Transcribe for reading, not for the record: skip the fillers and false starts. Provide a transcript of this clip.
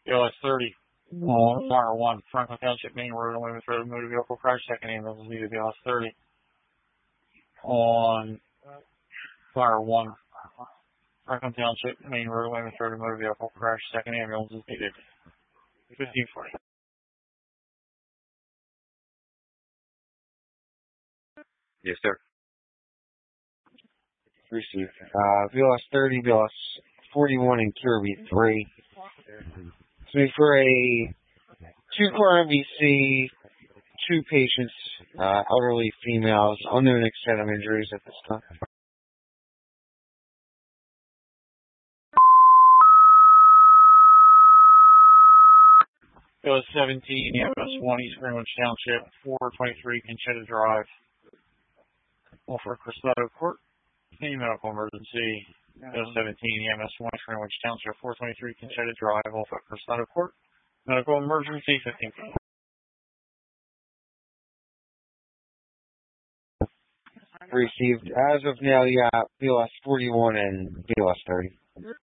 BLS 30 on Fire 1, Franklin Township Main Road, Weymouth Road, motor vehicle crash, second ambulance needed. BLS 30 on Fire 1, Franklin Township Main Road, Weymouth Road, motor vehicle crash, second ambulance is needed. 1540. Yes, sir. Received. BLS 30, BLS 41, and Kirby 3. So for a 2-car MVC, 2 patients, elderly females, unknown extent of injuries at this time. BLS 17, EMS 1, East Greenwich Township, 423 Conchetta Drive, Wilford Crispetto Court. Any medical emergency. BLS 17, EMS 1, East Greenwich Township, 423 Conchetta Drive, Wilford Crispetto Court. Medical emergency, 15. Received. As of now, BLS 41 and BLS 30.